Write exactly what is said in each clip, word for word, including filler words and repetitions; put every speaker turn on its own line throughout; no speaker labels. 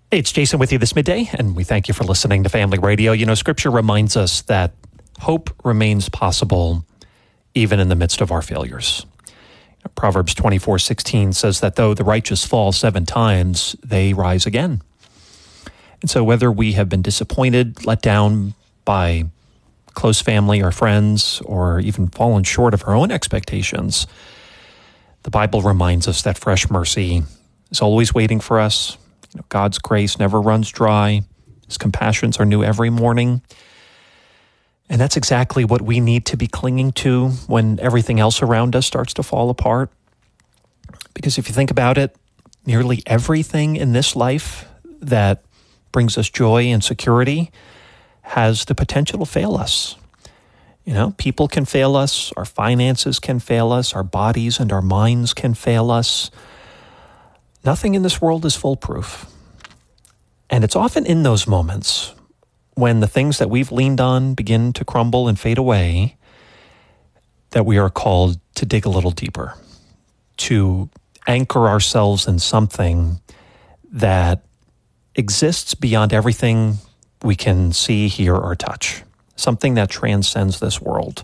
Hey, it's Jason with you this midday, and we thank you for listening to Family Radio. You know, Scripture reminds us that hope remains possible even in the midst of our failures. Proverbs twenty-four sixteen says that though the righteous fall seven times, they rise again. And so whether we have been disappointed, let down by close family or friends, or even fallen short of our own expectations, the Bible reminds us that fresh mercy is always waiting for us. You know, God's grace never runs dry. His compassions are new every morning. And that's exactly what we need to be clinging to when everything else around us starts to fall apart. Because if you think about it, nearly everything in this life that brings us joy and security has the potential to fail us. You know, people can fail us, our finances can fail us, our bodies and our minds can fail us. Nothing in this world is foolproof. And it's often in those moments when the things that we've leaned on begin to crumble and fade away that we are called to dig a little deeper, to anchor ourselves in something that exists beyond everything we can see, hear, or touch, something that transcends this world.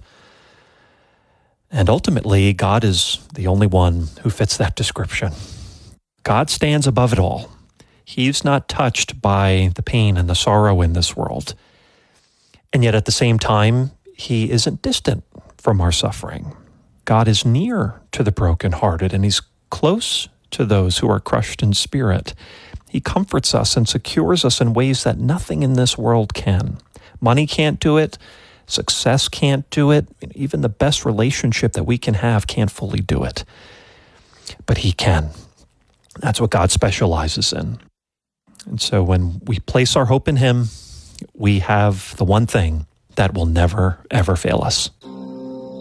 And ultimately, God is the only one who fits that description. God stands above it all. He's not touched by the pain and the sorrow in this world. And yet at the same time, he isn't distant from our suffering. God is near to the brokenhearted, and he's close to those who are crushed in spirit. He comforts us and secures us in ways that nothing in this world can. Money can't do it. Success can't do it. Even the best relationship that we can have can't fully do it. But he can. That's what God specializes in. And so when we place our hope in him, we have the one thing that will never, ever fail us.